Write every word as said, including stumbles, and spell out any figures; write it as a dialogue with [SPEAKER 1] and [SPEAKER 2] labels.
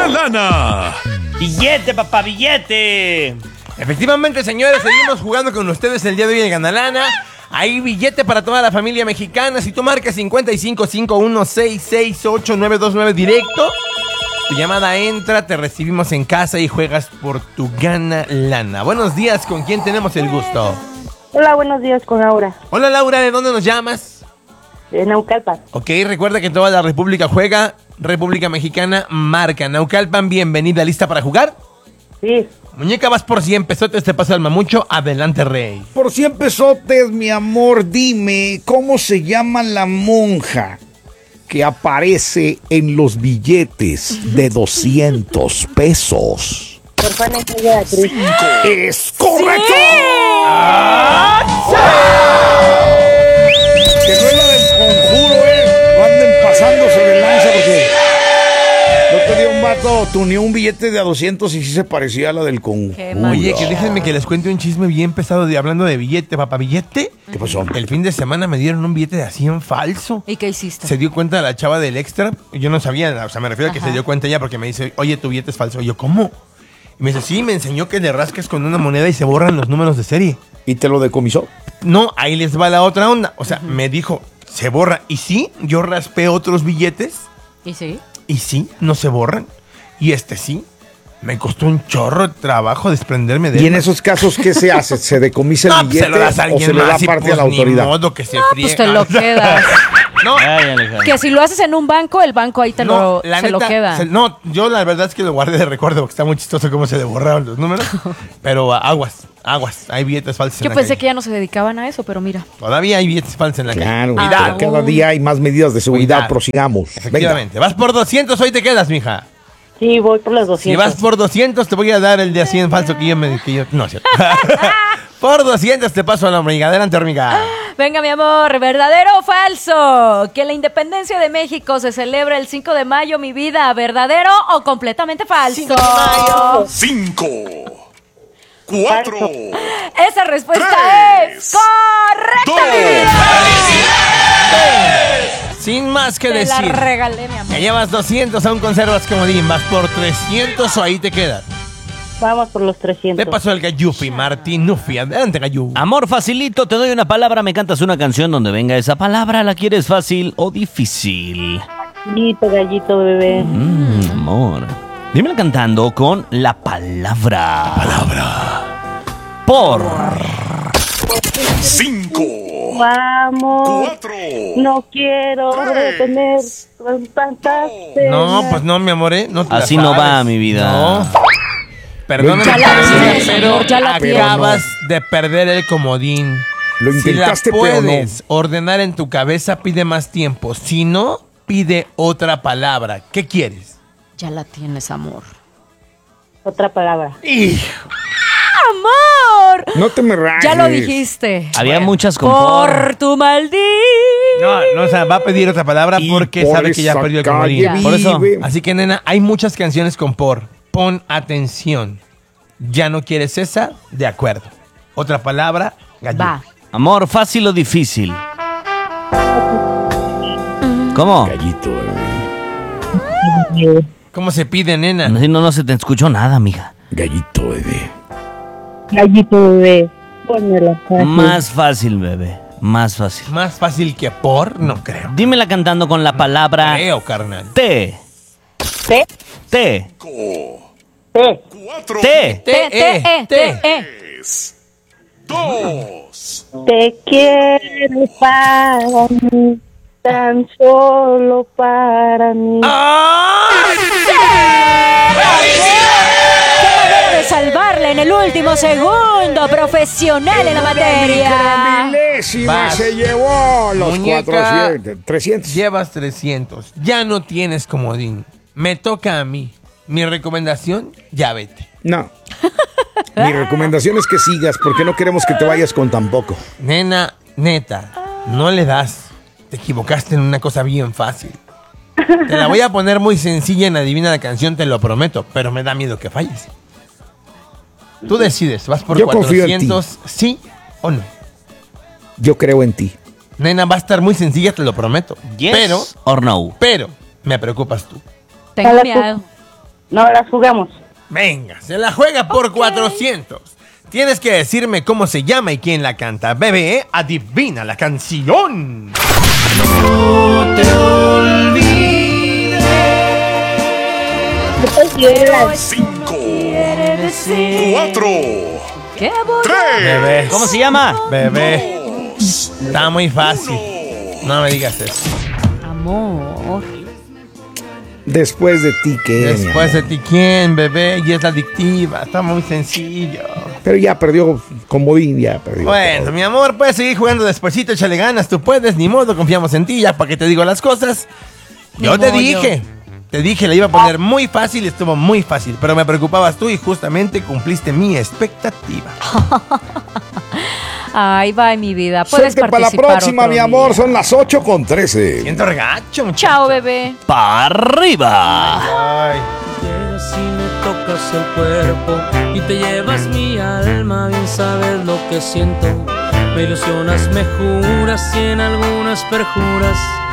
[SPEAKER 1] la lana.
[SPEAKER 2] ¡Billete, papá, billete!
[SPEAKER 3] Efectivamente, señores, seguimos jugando con ustedes el día de hoy en Ganalana. Hay billete para toda la familia mexicana. Si tú marcas cincuenta y cinco, cincuenta y uno, sesenta y seis, ocho, nueve dos nueve directo, tu llamada entra, te recibimos en casa y juegas por tu Ganalana. Buenos días, ¿con quién tenemos el gusto?
[SPEAKER 4] Hola, buenos días, con Laura.
[SPEAKER 3] Hola, Laura, ¿de dónde nos llamas?
[SPEAKER 4] De Naucalpan.
[SPEAKER 3] Ok, recuerda que toda la República juega. República Mexicana marca. Naucalpan, bienvenida, ¿lista para jugar?
[SPEAKER 4] Sí.
[SPEAKER 3] Muñeca, vas por cien pesotes, te pasa el mamucho. Adelante, rey.
[SPEAKER 5] Por cien pesotes, mi amor, dime, ¿cómo se llama la monja que aparece en los billetes de doscientos pesos?
[SPEAKER 4] Orfana y Beatriz.
[SPEAKER 5] ¡Es correcto!
[SPEAKER 3] ¡Sí! ¡Ah, sí!
[SPEAKER 5] Que no es la del conjuro, eh. No anden pasándose de lanza porque el otro día un vato tuneó un billete de a doscientos y sí se parecía a la del conjuro.
[SPEAKER 3] Oye, que déjenme que les cuente un chisme bien pesado de hablando de billete, papá. ¿Billete?
[SPEAKER 5] ¿Qué pasó?
[SPEAKER 3] El fin de semana me dieron un billete de a cien falso.
[SPEAKER 6] ¿Y qué hiciste?
[SPEAKER 3] Se dio cuenta la chava del extra. Yo no sabía, o sea, me refiero a que
[SPEAKER 6] Ajá.
[SPEAKER 3] se dio cuenta ella porque me dice, oye, tu billete es falso. Y yo, ¿cómo? Y me dice, sí, me enseñó que le rascas con una moneda y se borran los números de serie.
[SPEAKER 5] ¿Y te lo decomisó?
[SPEAKER 3] No, ahí les va la otra onda. O sea, uh-huh. me dijo, se borra. Y sí, yo raspé otros billetes.
[SPEAKER 6] ¿Y sí?
[SPEAKER 3] Y sí, no se borran. Y este sí. Me costó un chorro de trabajo desprenderme de él.
[SPEAKER 5] ¿Y en esos casos qué se hace? ¿Se decomisa el
[SPEAKER 3] no,
[SPEAKER 5] billete
[SPEAKER 3] se lo das a
[SPEAKER 5] o se le da
[SPEAKER 3] más,
[SPEAKER 5] parte
[SPEAKER 3] pues,
[SPEAKER 5] a la autoridad?
[SPEAKER 3] Ni modo que se
[SPEAKER 6] no,
[SPEAKER 3] friega.
[SPEAKER 6] pues te lo quedas.
[SPEAKER 3] No,
[SPEAKER 2] Ay,
[SPEAKER 6] que si lo haces en un banco, el banco ahí te
[SPEAKER 3] no,
[SPEAKER 6] lo,
[SPEAKER 3] la
[SPEAKER 6] se
[SPEAKER 3] neta,
[SPEAKER 6] lo queda.
[SPEAKER 3] Se, no, yo la verdad es que lo guardé de recuerdo porque está muy chistoso cómo se le borraron los números. Pero aguas, aguas, hay billetes falsos
[SPEAKER 6] Yo
[SPEAKER 3] en la
[SPEAKER 6] pensé
[SPEAKER 3] calle.
[SPEAKER 6] que ya no se dedicaban a eso, pero mira.
[SPEAKER 3] Todavía hay billetes falsos en la
[SPEAKER 5] Claro,
[SPEAKER 3] calle.
[SPEAKER 5] claro. Cada día hay más medidas de seguridad.
[SPEAKER 3] Cuidado.
[SPEAKER 5] Prosigamos.
[SPEAKER 3] Efectivamente. Venga. Vas por doscientos, hoy te quedas, mija.
[SPEAKER 4] Sí, voy por los doscientos.
[SPEAKER 3] Si vas por doscientos, te voy a dar el de a cien falso que yo me... Que yo, no, ¿cierto? Por doscientos te paso a la hormiga. Adelante, hormiga.
[SPEAKER 6] Venga, mi amor, ¿verdadero o falso? Que la independencia de México se celebra el cinco de mayo, mi vida. ¿Verdadero o completamente falso?
[SPEAKER 3] cinco de mayo.
[SPEAKER 1] Cinco. Cuatro.
[SPEAKER 6] Esa respuesta
[SPEAKER 1] tres,
[SPEAKER 6] es correcta,
[SPEAKER 1] dos,
[SPEAKER 6] mi vida.
[SPEAKER 3] Sin más que
[SPEAKER 6] Te
[SPEAKER 3] decir.
[SPEAKER 6] la regalé, mi amor.
[SPEAKER 3] Ya llevas doscientos, aún conservas comodín. ¿Vas por trescientos o ahí te quedas?
[SPEAKER 4] Vamos por los trescientos.
[SPEAKER 3] Te pasó el Gallufi, Martín Nufi. Adelante, Gallu.
[SPEAKER 2] Amor, facilito, te doy una palabra, me cantas una canción donde venga esa palabra. ¿La quieres fácil o difícil?
[SPEAKER 4] Gallito, gallito, bebé.
[SPEAKER 2] Mmm, amor. Dímela cantando con la palabra.
[SPEAKER 3] Palabra.
[SPEAKER 2] Por.
[SPEAKER 1] Cinco.
[SPEAKER 4] Vamos.
[SPEAKER 1] Cuatro.
[SPEAKER 4] No quiero
[SPEAKER 1] tres,
[SPEAKER 4] tener tantas penas.
[SPEAKER 3] No, pues no, mi amor, ¿eh? No te la
[SPEAKER 2] Así no
[SPEAKER 3] sabes.
[SPEAKER 2] va, mi vida.
[SPEAKER 3] No. Perdóname,
[SPEAKER 6] Ya la
[SPEAKER 3] Marcela,
[SPEAKER 6] tiene,
[SPEAKER 3] pero
[SPEAKER 6] señor, ya la tiene.
[SPEAKER 3] acabas de perder el comodín.
[SPEAKER 5] Lo intentaste,
[SPEAKER 3] si la
[SPEAKER 5] pero no.
[SPEAKER 3] puedes ordenar en tu cabeza, pide más tiempo. Si no, pide otra palabra. ¿Qué quieres?
[SPEAKER 6] Ya la tienes, amor.
[SPEAKER 4] Otra palabra.
[SPEAKER 3] Hijo.
[SPEAKER 6] ¡Amor!
[SPEAKER 5] No te me rajes.
[SPEAKER 6] Ya lo dijiste.
[SPEAKER 2] Había
[SPEAKER 3] Bueno.
[SPEAKER 2] muchas con
[SPEAKER 6] Por
[SPEAKER 2] por.
[SPEAKER 6] tu maldito.
[SPEAKER 3] No, no, o sea, va a pedir otra palabra
[SPEAKER 5] Y
[SPEAKER 3] porque
[SPEAKER 5] por
[SPEAKER 3] sabe que ya
[SPEAKER 5] esa
[SPEAKER 3] perdió el
[SPEAKER 5] calle
[SPEAKER 3] comodín. Por eso.
[SPEAKER 5] vive.
[SPEAKER 3] Así que, nena, hay muchas canciones con por. Pon atención. ¿Ya no quieres esa? De acuerdo. Otra palabra, Gallu.
[SPEAKER 6] Va.
[SPEAKER 2] Amor, fácil o difícil. ¿Cómo?
[SPEAKER 5] Gallito, bebé.
[SPEAKER 3] ¿Cómo se pide, nena?
[SPEAKER 2] No, no, no se te escuchó nada, mija.
[SPEAKER 5] Gallito, bebé.
[SPEAKER 4] Gallito, bebé. Pónmela fácil.
[SPEAKER 2] Más fácil, bebé. Más fácil.
[SPEAKER 3] Más fácil que por, no creo.
[SPEAKER 2] Dímela cantando con la palabra
[SPEAKER 3] Creo, carnal.
[SPEAKER 2] T.
[SPEAKER 4] T.
[SPEAKER 2] T.
[SPEAKER 4] T.
[SPEAKER 1] Cuatro.
[SPEAKER 2] T.
[SPEAKER 6] T, T, E, T, E.
[SPEAKER 1] Tres. Dos.
[SPEAKER 4] Te quiero para mí. Tan solo para mí.
[SPEAKER 6] ¡Qué manera de salvarle en el último segundo! Profesional en la materia.
[SPEAKER 5] Milésima
[SPEAKER 3] Vas.
[SPEAKER 5] se llevó los
[SPEAKER 3] Muñeca,
[SPEAKER 5] cuatrocientos. trescientos.
[SPEAKER 3] Llevas trescientos. Ya no tienes comodín. Me toca a mí. Mi recomendación, ya vete.
[SPEAKER 5] No. Mi recomendación es que sigas porque no queremos que te vayas con tan poco.
[SPEAKER 3] Nena, neta, no le das. Te equivocaste en una cosa bien fácil. Te la voy a poner muy sencilla en Adivina la Canción, te lo prometo, pero me da miedo que falles. Tú decides, ¿vas por
[SPEAKER 5] Yo confío en ti.
[SPEAKER 3] cuatrocientos, sí o no?
[SPEAKER 5] Yo creo en ti.
[SPEAKER 3] Nena, va a estar muy sencilla, te lo prometo.
[SPEAKER 2] Yes
[SPEAKER 3] Pero,
[SPEAKER 2] or no.
[SPEAKER 3] pero, me preocupas tú.
[SPEAKER 6] Tengo miedo.
[SPEAKER 4] No las jugamos.
[SPEAKER 3] Venga, se la juega por
[SPEAKER 6] Ok.
[SPEAKER 3] cuatrocientos. Tienes que decirme cómo se llama y quién la canta. Bebé, adivina la canción.
[SPEAKER 1] Cinco,
[SPEAKER 6] Quiere decir
[SPEAKER 1] cuatro,
[SPEAKER 6] que voy
[SPEAKER 1] tres,
[SPEAKER 3] Bebé.
[SPEAKER 2] ¿Cómo se llama?
[SPEAKER 3] Bebé,
[SPEAKER 1] dos,
[SPEAKER 3] está muy fácil. No me digas eso.
[SPEAKER 6] a amor.
[SPEAKER 5] Después de ti, ¿qué? mi
[SPEAKER 3] Después de
[SPEAKER 5] amor?
[SPEAKER 3] ti, ¿quién, bebé? Y es la adictiva. Está muy sencillo.
[SPEAKER 5] Pero ya perdió comodín, ya perdió.
[SPEAKER 3] Bueno,
[SPEAKER 5] todo.
[SPEAKER 3] mi amor, puedes seguir jugando despuesito, échale ganas. Tú puedes, ni modo, confiamos en ti. Ya, ¿para qué te digo las cosas? Yo
[SPEAKER 6] Ni
[SPEAKER 3] te
[SPEAKER 6] modo.
[SPEAKER 3] dije. Te dije, la iba a poner muy fácil, estuvo muy fácil. Pero me preocupabas tú y justamente cumpliste mi expectativa.
[SPEAKER 6] Ay, bye, mi vida. Puedes
[SPEAKER 5] Suerte para la
[SPEAKER 6] participar
[SPEAKER 5] próxima,
[SPEAKER 6] otro
[SPEAKER 5] mi amor.
[SPEAKER 6] día.
[SPEAKER 5] Son las ocho con trece.
[SPEAKER 3] Siento regacho, muchacho.
[SPEAKER 6] Chao, bebé.
[SPEAKER 2] ¡Para arriba!
[SPEAKER 3] Ay.
[SPEAKER 7] Llegas y me tocas el cuerpo y te llevas mi alma, bien sabes lo que siento. Me ilusionas, me juras y en algunas perjuras